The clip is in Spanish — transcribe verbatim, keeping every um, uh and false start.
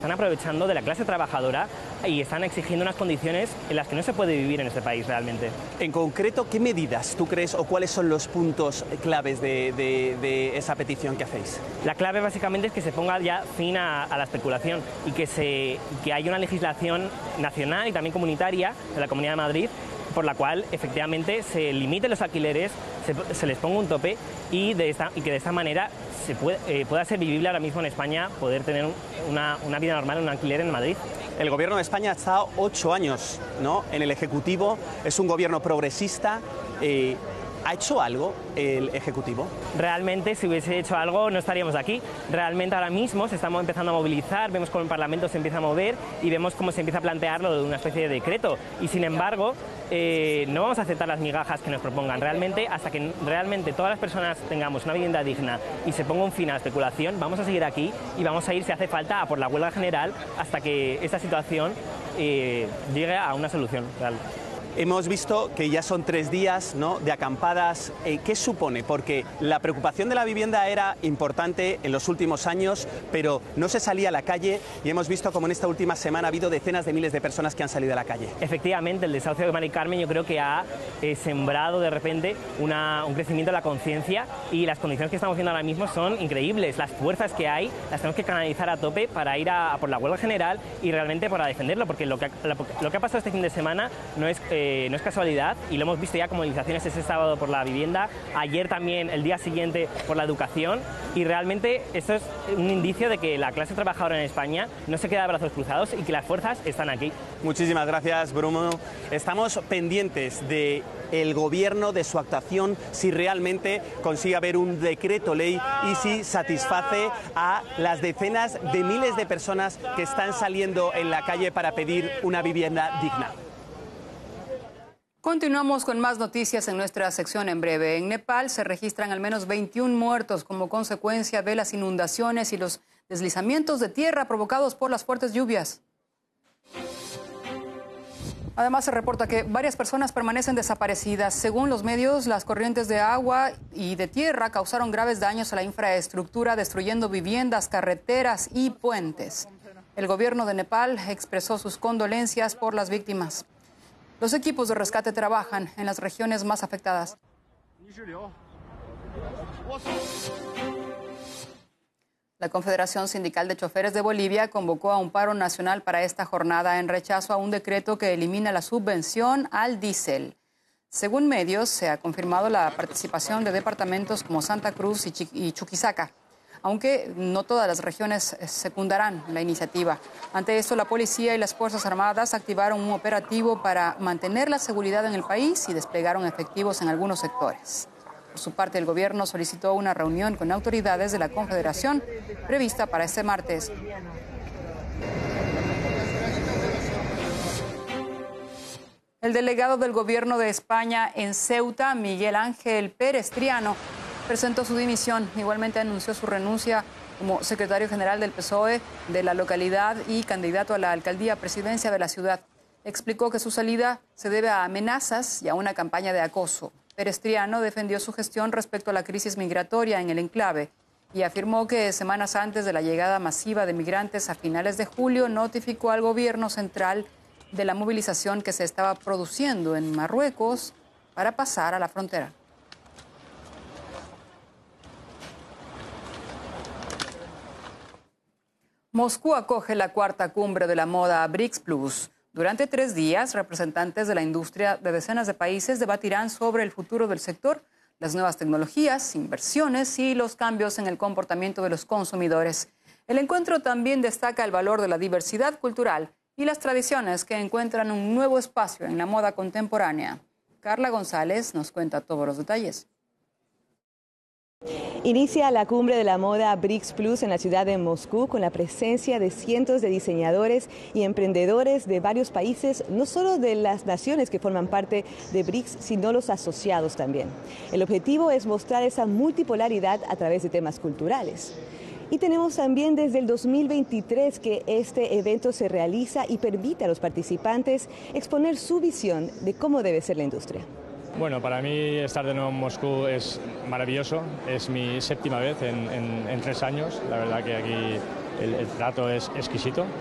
Están aprovechando de la clase trabajadora y están exigiendo unas condiciones en las que no se puede vivir en este país realmente. En concreto, ¿qué medidas tú crees o cuáles son los puntos claves de, de, de esa petición que hacéis? La clave básicamente es que se ponga ya fin a, a la especulación y que, se, que haya una legislación nacional y también comunitaria de la Comunidad de Madrid por la cual efectivamente se limiten los alquileres, se, se les ponga un tope y, de esta, y que de esta manera se puede, eh, pueda ser vivible ahora mismo en España, poder tener una, una vida normal en un alquiler en Madrid. El Gobierno de España ha estado ocho años, ¿no?, en el Ejecutivo, es un gobierno progresista. Eh, ¿Ha hecho algo el Ejecutivo? Realmente, si hubiese hecho algo, no estaríamos aquí. Realmente ahora mismo se estamos empezando a movilizar, vemos cómo el Parlamento se empieza a mover y vemos cómo se empieza a plantear lo de una especie de decreto. Y sin embargo, eh, no vamos a aceptar las migajas que nos propongan. Realmente, hasta que realmente todas las personas tengamos una vivienda digna y se ponga un fin a la especulación, vamos a seguir aquí y vamos a ir, si hace falta, a por la huelga general hasta que esta situación eh, llegue a una solución real. Hemos visto que ya son tres días, ¿no?, de acampadas. Eh, ¿Qué supone? Porque la preocupación de la vivienda era importante en los últimos años, pero no se salía a la calle y hemos visto como en esta última semana ha habido decenas de miles de personas que han salido a la calle. Efectivamente, el desahucio de Mari Carmen yo creo que ha eh, sembrado de repente una, un crecimiento de la conciencia y las condiciones que estamos viendo ahora mismo son increíbles. Las fuerzas que hay las tenemos que canalizar a tope para ir a, a por la huelga general y realmente para defenderlo, porque lo que, lo, lo que ha pasado este fin de semana no es... Eh, no es casualidad y lo hemos visto ya como movilizaciones ese sábado por la vivienda, ayer también, el día siguiente por la educación, y realmente esto es un indicio de que la clase trabajadora en España no se queda de brazos cruzados y que las fuerzas están aquí. Muchísimas gracias, Bruno. Estamos pendientes de el gobierno, de su actuación, si realmente consigue haber un decreto ley y si satisface a las decenas de miles de personas que están saliendo en la calle para pedir una vivienda digna. Continuamos con más noticias en nuestra sección en breve. En Nepal se registran al menos veintiún muertos como consecuencia de las inundaciones y los deslizamientos de tierra provocados por las fuertes lluvias. Además, se reporta que varias personas permanecen desaparecidas. Según los medios, las corrientes de agua y de tierra causaron graves daños a la infraestructura, destruyendo viviendas, carreteras y puentes. El gobierno de Nepal expresó sus condolencias por las víctimas. Los equipos de rescate trabajan en las regiones más afectadas. La Confederación Sindical de Choferes de Bolivia convocó a un paro nacional para esta jornada en rechazo a un decreto que elimina la subvención al diésel. Según medios, se ha confirmado la participación de departamentos como Santa Cruz y, Ch- y Chuquisaca, aunque no todas las regiones secundarán la iniciativa. Ante esto, la policía y las Fuerzas Armadas activaron un operativo para mantener la seguridad en el país y desplegaron efectivos en algunos sectores. Por su parte, el gobierno solicitó una reunión con autoridades de la Confederación prevista para este martes. El delegado del gobierno de España en Ceuta, Miguel Ángel Pérez Triano, presentó su dimisión. Igualmente anunció su renuncia como secretario general del P S O E de la localidad y candidato a la alcaldía presidencia de la ciudad. Explicó que su salida se debe a amenazas y a una campaña de acoso. Pérez Triano defendió su gestión respecto a la crisis migratoria en el enclave y afirmó que semanas antes de la llegada masiva de migrantes a finales de julio notificó al gobierno central de la movilización que se estaba produciendo en Marruecos para pasar a la frontera. Moscú acoge la cuarta cumbre de la moda BRICS Plus. Durante tres días, representantes de la industria de decenas de países debatirán sobre el futuro del sector, las nuevas tecnologías, inversiones y los cambios en el comportamiento de los consumidores. El encuentro también destaca el valor de la diversidad cultural y las tradiciones que encuentran un nuevo espacio en la moda contemporánea. Carla González nos cuenta todos los detalles. Inicia la cumbre de la moda BRICS Plus en la ciudad de Moscú con la presencia de cientos de diseñadores y emprendedores de varios países, no solo de las naciones que forman parte de BRICS, sino los asociados también. El objetivo es mostrar esa multipolaridad a través de temas culturales. Y tenemos también desde el dos mil veintitrés que este evento se realiza y permite a los participantes exponer su visión de cómo debe ser la industria. Bueno, para mí estar de nuevo en Moscú es maravilloso, es mi séptima vez en, en, en tres años, la verdad que aquí el, el trato es exquisito,